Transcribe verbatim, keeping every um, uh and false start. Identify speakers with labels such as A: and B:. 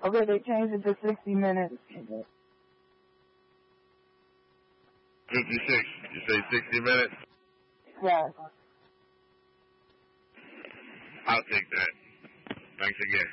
A: Okay, they changed it to sixty minutes.
B: fifty-six. You say sixty minutes?
A: Yes.
B: I'll take that. Thanks again.